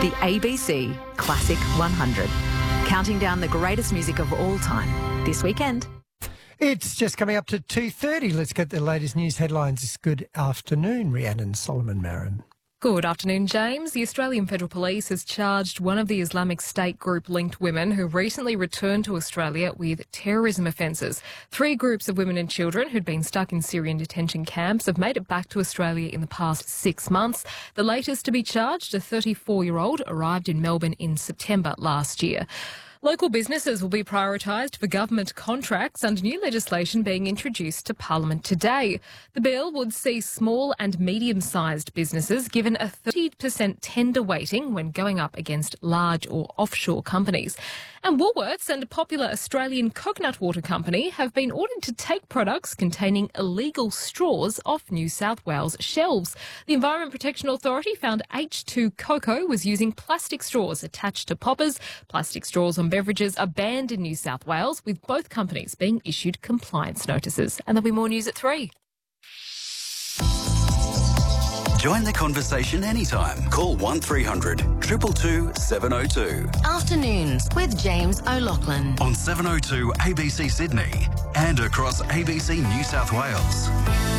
The ABC Classic 100. Counting down the greatest music of all time this weekend. It's just coming up to 2:30. Let's get the latest news headlines. Good afternoon, Rhiannon Solomon-Marin. Good afternoon, James. The Australian Federal Police has charged one of the Islamic State group-linked women who recently returned to Australia with terrorism offences. 3 groups of women and children who'd been stuck in Syrian detention camps have made it back to Australia in the past 6 months. The latest to be charged, a 34-year-old, arrived in Melbourne in September last year. Local businesses will be prioritised for government contracts under new legislation being introduced to Parliament today. The bill would see small and medium-sized businesses given a 30% tender weighting when going up against large or offshore companies. And Woolworths and a popular Australian coconut water company have been ordered to take products containing illegal straws off New South Wales shelves. The Environment Protection Authority found H2 Cocoa was using plastic straws attached to poppers. Plastic straws on beverages are banned in New South Wales, with both companies being issued compliance notices. And there'll be more news at 3. Join the conversation anytime. Call 1300 222 702. Afternoons with James O'Loughlin. On 702 ABC Sydney and across ABC New South Wales.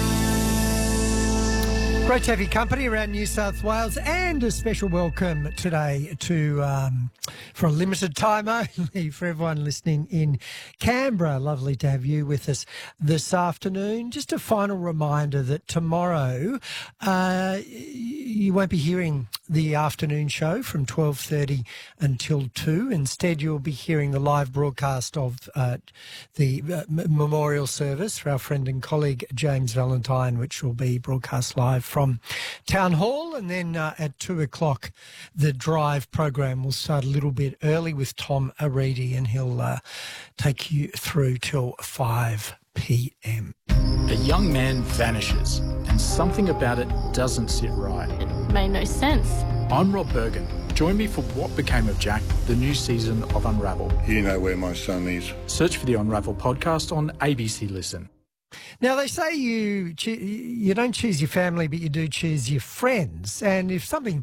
Great to have your company around New South Wales, and a special welcome today to, for a limited time only, for everyone listening in Canberra. Lovely to have you with us this afternoon. Just a final reminder that tomorrow you won't be hearing the afternoon show from 12:30 until 2. Instead, you'll be hearing the live broadcast of the memorial service for our friend and colleague James Valentine, which will be broadcast live from Town Hall, and then at 2 o'clock the drive program will start a little bit early with Tom Aridi, and he'll take you through till 5 p.m. A young man vanishes and something about it doesn't sit right. It made no sense. I'm Rob Bergen. Join me for What Became of Jack, the new season of Unravel. You know where my son is. Search for the Unravel podcast on ABC Listen. Now, they say you don't choose your family, but you do choose your friends. And if something,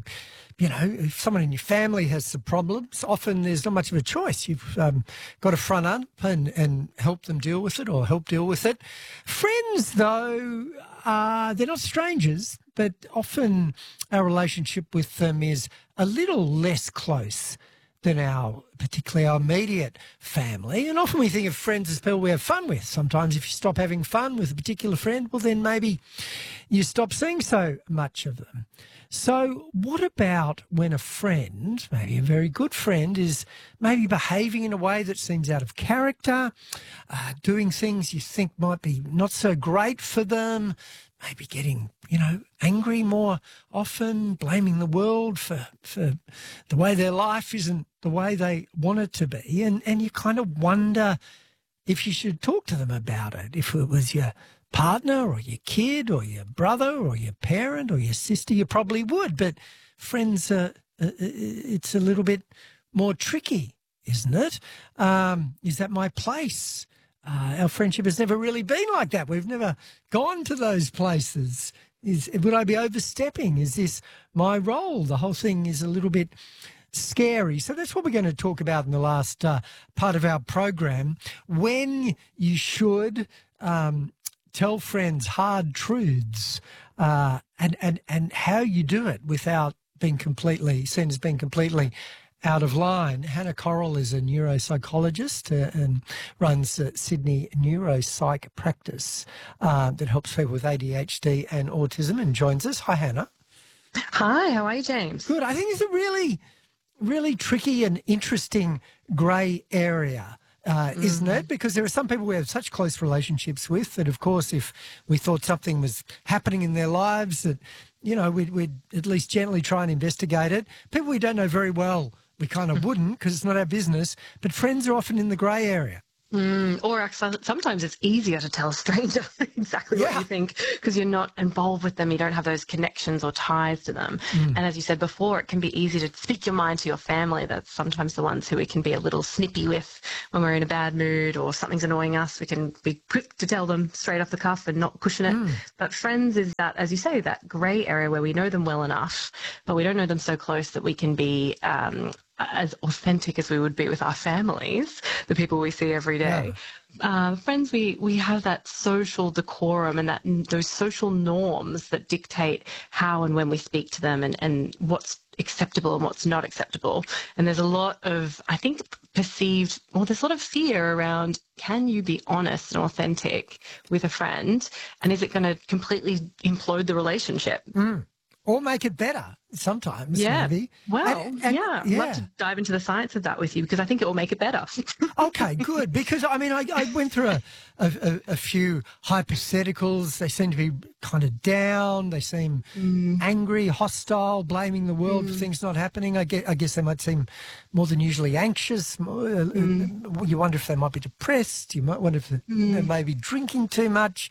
if someone in your family has some problems, often there's not much of a choice. You've got to front up and help them deal with it, or help deal with it. Friends, though, they're not strangers, but often our relationship with them is a little less close than particularly our immediate family. And often we think of friends as people we have fun with. Sometimes if you stop having fun with a particular friend, well, then maybe you stop seeing so much of them. So what about when a friend, maybe a very good friend, is maybe behaving in a way that seems out of character, doing things you think might be not so great for them, maybe getting, angry more often, blaming the world for the way their life isn't the way they want it to be. And you kind of wonder if you should talk to them about it. If it was your partner or your kid or your brother or your parent or your sister, you probably would. But friends, it's a little bit more tricky, isn't it? Is that my place? Our friendship has never really been like that. We've never gone to those places. Would I be overstepping? Is this my role? The whole thing is a little bit scary. So that's what we're going to talk about in the last part of our program. When you should tell friends hard truths, and how you do it without being seen as being completely out of line. Hannah Correll is a neuropsychologist and runs Sydney Neuropsych Practice that helps people with ADHD and autism, and joins us. Hi, Hannah. Hi, how are you, James? Good. I think it's a really, really tricky and interesting grey area, isn't it? Because there are some people we have such close relationships with that, of course, if we thought something was happening in their lives, that, we'd at least gently try and investigate it. People we don't know very well, we kind of wouldn't, because it's not our business. But friends are often in the grey area. Or actually, sometimes it's easier to tell a stranger exactly what you think because you're not involved with them. You don't have those connections or ties to them. And as you said before, it can be easy to speak your mind to your family. That's sometimes the ones who we can be a little snippy with when we're in a bad mood or something's annoying us. We can be quick to tell them straight off the cuff and not cushion it. But friends is that, as you say, that grey area where we know them well enough, but we don't know them so close that we can be as authentic as we would be with our families, the people we see every day. Friends, we have that social decorum and those social norms that dictate how and when we speak to them and what's acceptable and what's not acceptable. And there's a lot of, I think, there's a lot of fear around, can you be honest and authentic with a friend? And is it going to completely implode the relationship? Or make it better sometimes, maybe. Well, I'd love to dive into the science of that with you because I think it will make it better. Okay, good. Because, I mean, I went through a few hypotheticals. They seem to be kind of down. They seem angry, hostile, blaming the world for things not happening. I guess they might seem more than usually anxious. You wonder if they might be depressed. You might wonder if they may be drinking too much.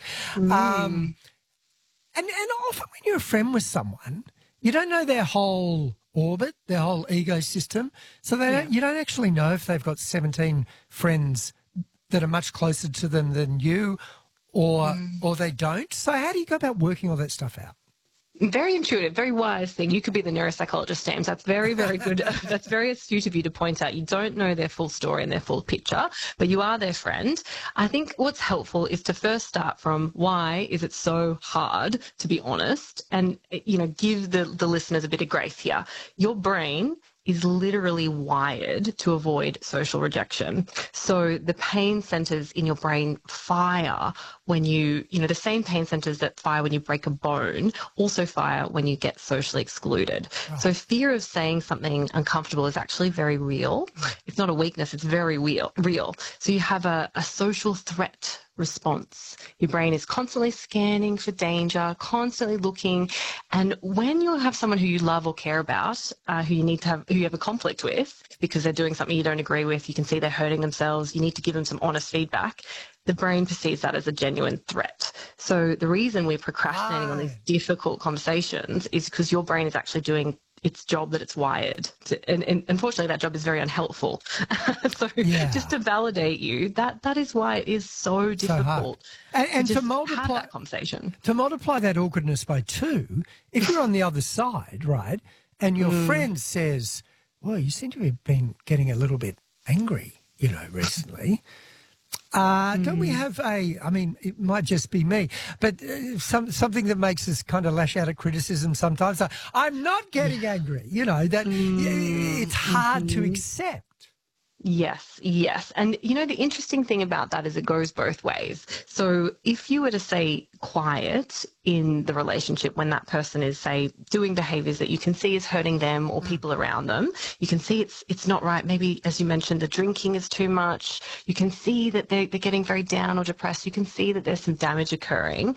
And often when you're a friend with someone, you don't know their whole orbit, their whole ecosystem. So you don't actually know if they've got 17 friends that are much closer to them than you or they don't. So how do you go about working all that stuff out? Very intuitive, very wise thing. You could be the neuropsychologist, James. That's very, very good. That's very astute of you to point out. You don't know their full story and their full picture, but you are their friend. I think what's helpful is to first start from why is it so hard to be honest and, give the listeners a bit of grace here. Your brain is literally wired to avoid social rejection. So the pain centers in your brain fire when the same pain centers that fire when you break a bone also fire when you get socially excluded. Oh. So fear of saying something uncomfortable is actually very real. It's not a weakness, it's very real. So you have a social threat response. Your brain is constantly scanning for danger, constantly looking. And when you have someone who you love or care about, who you have a conflict with because they're doing something you don't agree with, you can see they're hurting themselves, you need to give them some honest feedback, the brain perceives that as a genuine threat. So the reason we're procrastinating on these difficult conversations is because your brain is actually doing its job that it's wired to, and unfortunately that job is very unhelpful. So just to validate you, that is why it is so difficult and to multiply have that conversation. To multiply that awkwardness by 2, if you're on the other side, right, and your friend says, well, you seem to have been getting a little bit angry, recently. Don't we have it might just be me, but something that makes us kind of lash out at criticism sometimes. I'm not getting angry, that it's hard to accept. Yes. And, the interesting thing about that is it goes both ways. So if you were to say quiet in the relationship when that person is, say, doing behaviors that you can see is hurting them or people around them, you can see it's not right. Maybe, as you mentioned, the drinking is too much. You can see that they're getting very down or depressed. You can see that there's some damage occurring.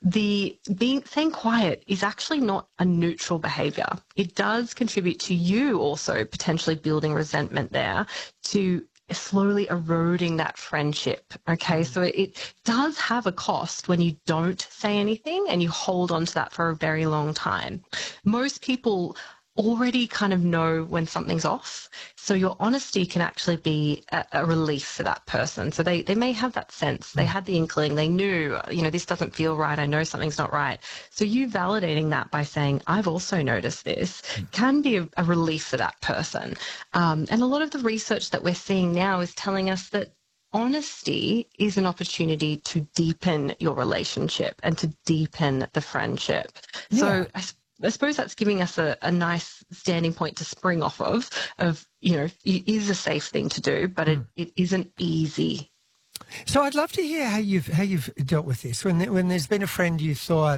Saying quiet is actually not a neutral behavior. It does contribute to you also potentially building resentment there, to slowly eroding that friendship. Okay, so it does have a cost when you don't say anything and you hold on to that for a very long time. Most people already kind of know when something's off, so your honesty can actually be a relief for that person. So they may have that sense, they had the inkling, they knew, this doesn't feel right, I know something's not right. So you validating that by saying, I've also noticed this, can be a relief for that person. And a lot of the research that we're seeing now is telling us that honesty is an opportunity to deepen your relationship and to deepen the friendship. Yeah. So I suppose that's giving us a nice standing point to spring off of, it is a safe thing to do, but it isn't easy. So I'd love to hear how you've dealt with this. When there's been a friend you thought,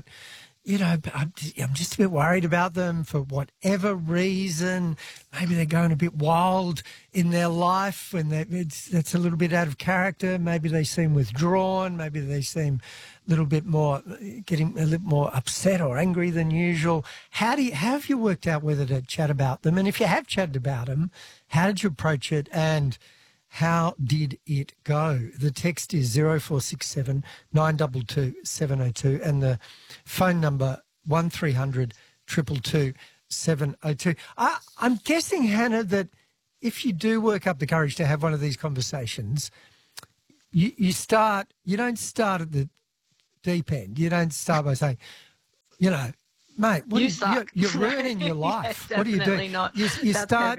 I'm just a bit worried about them for whatever reason. Maybe they're going a bit wild in their life when that's a little bit out of character. Maybe they seem withdrawn. Maybe they seem getting a little more upset or angry than usual. How have you worked out whether to chat about them? And if you have chatted about them, how did you approach it? And how did it go? The text is 0467 922 702 and the phone number 1300 222 702. I'm guessing, Hannah, that if you do work up the courage to have one of these conversations, you don't start at the deep end. You don't start by saying, mate, you're ruining your life. Yes, what are you doing? Not. You start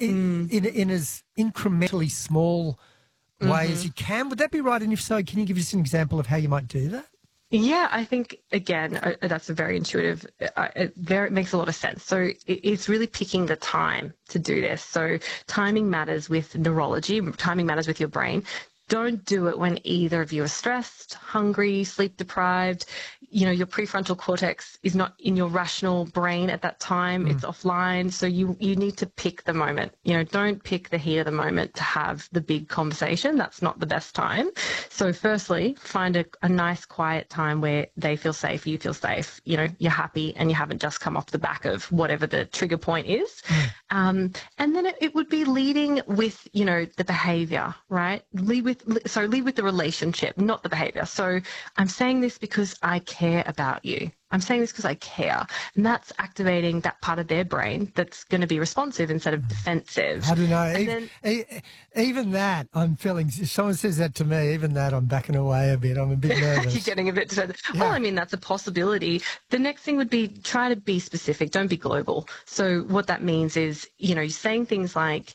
in as incrementally small way as you can. Would that be right? And if so, can you give us an example of how you might do that? Yeah, I think, again, that's a very intuitive, it makes a lot of sense. So it's really picking the time to do this. So timing matters with neurology, timing matters with your brain. Don't do it when either of you are stressed, hungry, sleep deprived. Your prefrontal cortex is not in your rational brain at that time. It's offline. So you need to pick the moment. Don't pick the heat of the moment to have the big conversation. That's not the best time. So firstly, find a nice quiet time where they feel safe, you feel safe. You're happy and you haven't just come off the back of whatever the trigger point is. And then it would be leading with, the behavior, right? Lead with the relationship, not the behavior. So I'm saying this because I care about you. I'm saying this because I care. And that's activating that part of their brain that's going to be responsive instead of defensive. I don't know. Even that, I'm feeling, if someone says that to me, even that, I'm backing away a bit. I'm a bit nervous. You're getting a bit defensive. Yeah. Well, that's a possibility. The next thing would be try to be specific. Don't be global. So what that means is, you're saying things like,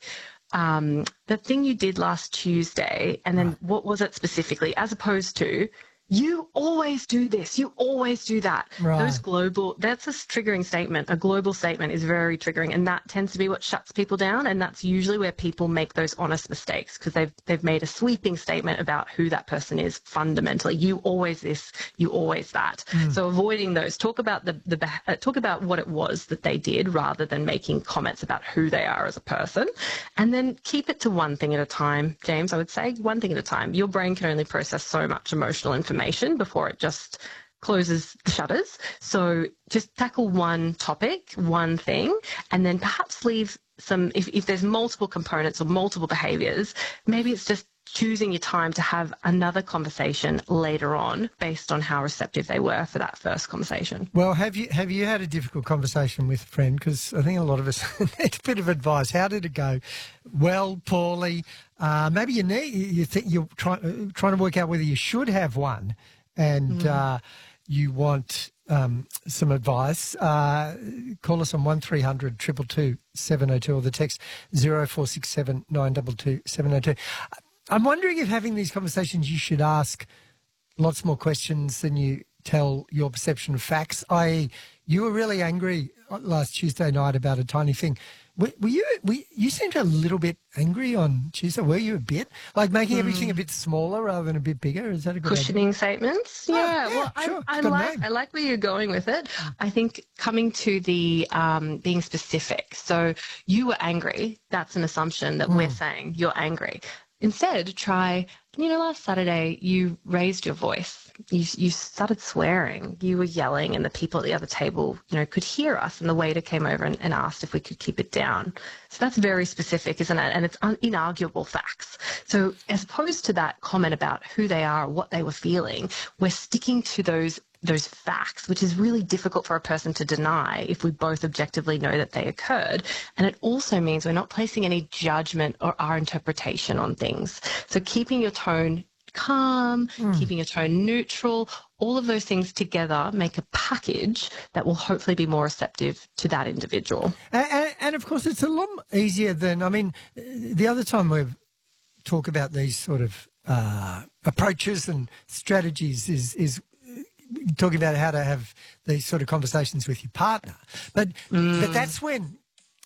the thing you did last Tuesday, and then what was it specifically, as opposed to, you always do this, you always do that. Right. That's a triggering statement. A global statement is very triggering, and that tends to be what shuts people down, and that's usually where people make those honest mistakes, because they've made a sweeping statement about who that person is fundamentally. You always this, you always that. So avoiding those. Talk about talk about what it was that they did rather than making comments about who they are as a person. And then keep it to one thing at a time, James. I would say one thing at a time. Your brain can only process so much emotional information before it just closes the shutters. So just tackle one topic, one thing, and then perhaps leave some, if there's multiple components or multiple behaviors, maybe it's just choosing your time to have another conversation later on based on how receptive they were for that first conversation. Well, have you had a difficult conversation with a friend? Because I think a lot of us need a bit of advice. How did it go? Well, poorly? Maybe you think you're trying to work out whether you should have one, and you want some advice. Call us on 1300 222 702 or the text 0467 922 702. I'm wondering if having these conversations you should ask lots more questions than you tell your perception of facts. You were really angry last Tuesday night about a tiny thing. You seemed a little bit angry on Tuesday. Were you a bit? Like making everything a bit smaller rather than a bit bigger? Is that a good cushioning idea? Statements? Yeah, Well, sure. I like where you're going with it. I think coming to the being specific. So you were angry. That's an assumption that we're saying you're angry. Instead, try, last Saturday you raised your voice. You started swearing. You were yelling, and the people at the other table, could hear us. And the waiter came over and asked if we could keep it down. So that's very specific, isn't it? And it's inarguable facts. So as opposed to that comment about who they are, what they were feeling, we're sticking to those facts, which is really difficult for a person to deny if we both objectively know that they occurred. And it also means we're not placing any judgment or our interpretation on things. So keeping your tone calm, keeping your tone neutral, all of those things together make a package that will hopefully be more receptive to that individual. And of course, it's a lot easier than, the other time we've talked about these sort of approaches and strategies is talking about how to have these sort of conversations with your partner. But that's when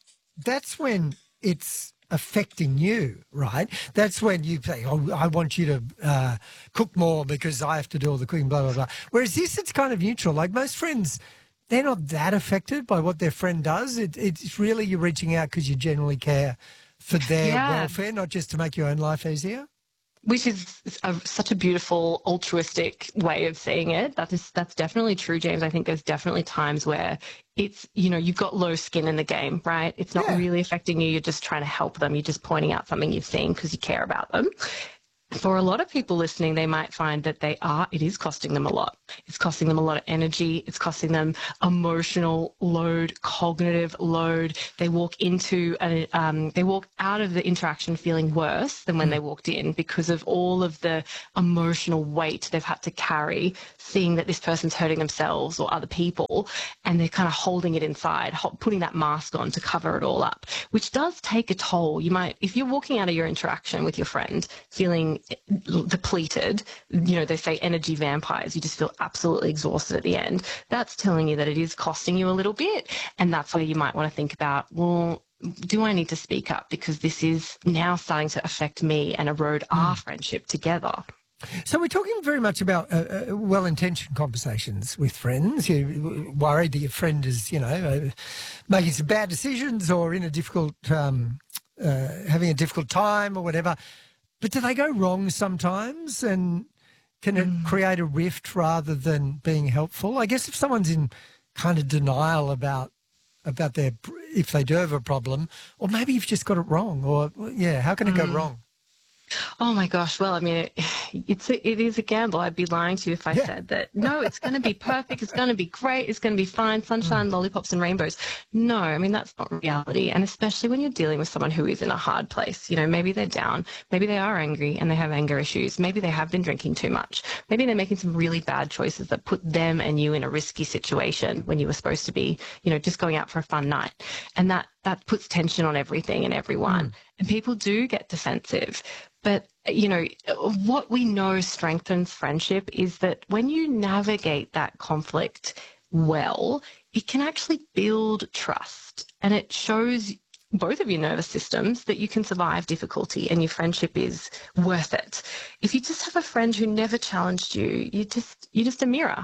it's affecting you, right? That's when you say, I want you to cook more because I have to do all the cooking, blah, blah, blah. Whereas this, it's kind of neutral. Like most friends, they're not that affected by what their friend does. It's really you're reaching out because you genuinely care for their welfare, not just to make your own life easier. Which is such a beautiful altruistic way of saying it. That's definitely true, James. I think there's definitely times where it's, you've got low skin in the game, right? It's not really affecting you. You're just trying to help them. You're just pointing out something you've seen because you care about them. For a lot of people listening, they might find that it is costing them a lot. It's costing them a lot of energy. It's costing them emotional load, cognitive load. They walk they walk out of the interaction feeling worse than when they walked in because of all of the emotional weight they've had to carry, seeing that this person's hurting themselves or other people, and they're kind of holding it inside, putting that mask on to cover it all up, which does take a toll. If you're walking out of your interaction with your friend feeling depleted, they say energy vampires, you just feel absolutely exhausted at the end. That's telling you that it is costing you a little bit. And that's where you might want to think about, well, do I need to speak up? Because this is now starting to affect me and erode our friendship together. So we're talking very much about well-intentioned conversations with friends. You're worried that your friend is, making some bad decisions or in a difficult, having a difficult time or whatever. But do they go wrong sometimes, and can it create a rift rather than being helpful? I guess if someone's in kind of denial about if they do have a problem, or maybe you've just got it wrong, or how can it go wrong? Oh my gosh. Well, I mean, it is a gamble. I'd be lying to you if I said that, no, it's going to be perfect. It's going to be great. It's going to be fine. Sunshine, lollipops and rainbows. No, I mean, that's not reality. And especially when you're dealing with someone who is in a hard place, maybe they're down, maybe they are angry and they have anger issues. Maybe they have been drinking too much. Maybe they're making some really bad choices that put them and you in a risky situation when you were supposed to be, just going out for a fun night. And that puts tension on everything and everyone. And people do get defensive. But, what we know strengthens friendship is that when you navigate that conflict well, it can actually build trust. And it shows both of your nervous systems that you can survive difficulty and your friendship is worth it. If you just have a friend who never challenged you, you're just a mirror.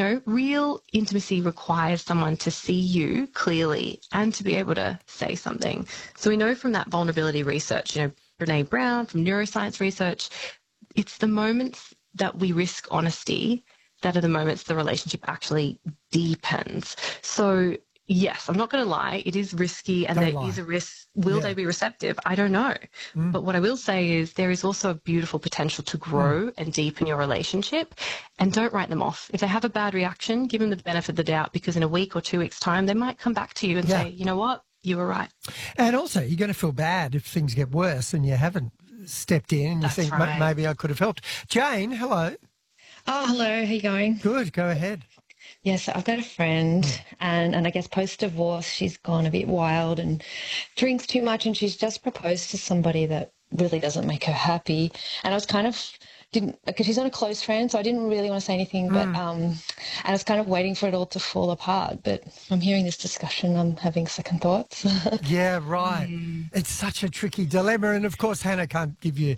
Real intimacy requires someone to see you clearly and to be able to say something. So we know from that vulnerability research, Brene Brown from neuroscience research, it's the moments that we risk honesty that are the moments the relationship actually deepens. So yes, I'm not going to lie, it is risky and is a risk. Will they be receptive? I don't know. But what I will say is there is also a beautiful potential to grow and deepen your relationship, and don't write them off. If they have a bad reaction, give them the benefit of the doubt, because in a week or 2 weeks' time, they might come back to you and say, you know what? You were right. And also, you're going to feel bad if things get worse and you haven't stepped in and you think, maybe I could have helped. Jane, hello. Oh, hello. How you going? Good. Go ahead. Yes, I've got a friend and I guess post-divorce she's gone a bit wild and drinks too much, and she's just proposed to somebody that really doesn't make her happy. And I was kind of because she's not a close friend, so I didn't really want to say anything, but and I was kind of waiting for it all to fall apart. But I'm hearing this discussion, I'm having second thoughts. Yeah, right. It's such a tricky dilemma, and of course Hannah can't give you,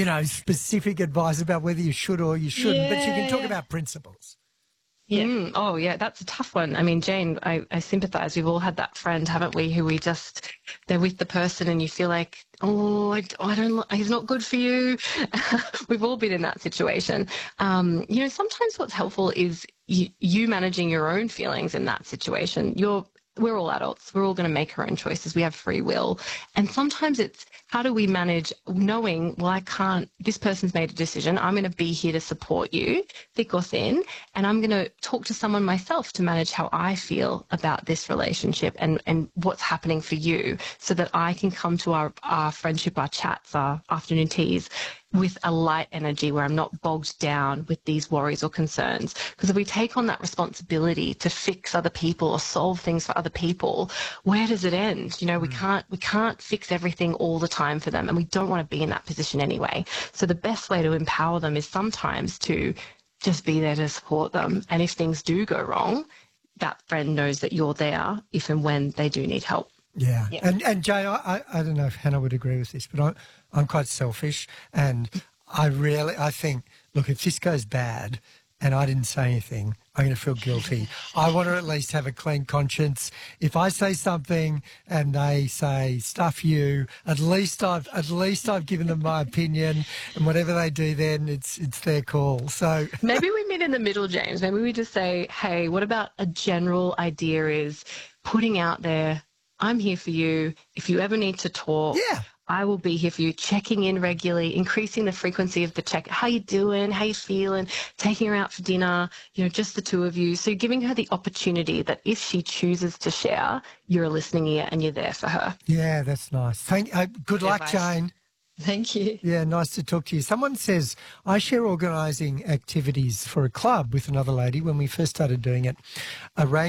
specific advice about whether you should or you shouldn't, but she can talk about principles. Yeah. Oh, yeah, that's a tough one. I mean, Jane, I sympathise. We've all had that friend, haven't we, who they're with the person and you feel like, I don't, he's not good for you. We've all been in that situation. Sometimes what's helpful is you managing your own feelings in that situation. We're all adults. We're all going to make our own choices. We have free will. And sometimes it's, how do we manage knowing, this person's made a decision. I'm going to be here to support you, thick or thin. And I'm going to talk to someone myself to manage how I feel about this relationship and what's happening for you, so that I can come to our friendship, our chats, our afternoon teas with a light energy where I'm not bogged down with these worries or concerns. Because if we take on that responsibility to fix other people or solve things for other people, where does it end? We can't fix everything all the time for them, and we don't want to be in that position anyway. So the best way to empower them is sometimes to just be there to support them. And if things do go wrong, that friend knows that you're there if and when they do need help. Yeah. And Jay, I don't know if Hannah would agree with this, but I'm quite selfish, and I think, look, if this goes bad, and I didn't say anything, I'm going to feel guilty. I want to at least have a clean conscience. If I say something and they say stuff you, at least I've given them my opinion, and whatever they do then, it's their call. So maybe we meet in the middle, James. Maybe we just say, hey, what about a general idea is putting out there, I'm here for you. If you ever need to talk, I will be here for you, checking in regularly, increasing the frequency of the check. How you doing? How you feeling? Taking her out for dinner, just the two of you. So you're giving her the opportunity that if she chooses to share, you're a listening ear and you're there for her. Yeah, that's nice. Good luck, Jane. Thank you. Yeah, nice to talk to you. Someone says, I share organising activities for a club with another lady when we first started doing it.